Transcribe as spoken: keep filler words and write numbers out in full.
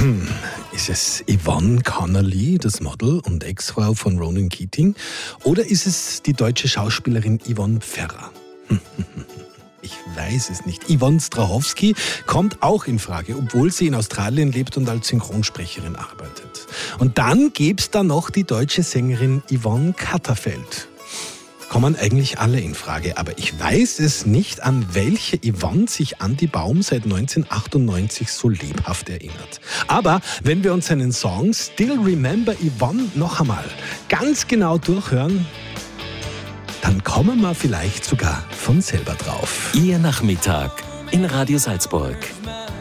Ist es Yvonne Connolly, das Model und Ex-Frau von Ronan Keating? Oder ist es die deutsche Schauspielerin Yvonne Pferrer? Ich weiß es nicht. Yvonne Strahovski kommt auch in Frage, obwohl sie in Australien lebt und als Synchronsprecherin arbeitet. Und dann gäbe es da noch die deutsche Sängerin Yvonne Katterfeld. Kommen eigentlich alle in Frage, aber ich weiß es nicht, an welche Yvonne sich Andi Baum seit neunzehnhundertachtundneunzig so lebhaft erinnert. Aber wenn wir uns seinen Song Still Remember Yvonne noch einmal ganz genau durchhören, dann kommen wir vielleicht sogar von selber drauf. Ihr Nachmittag in Radio Salzburg.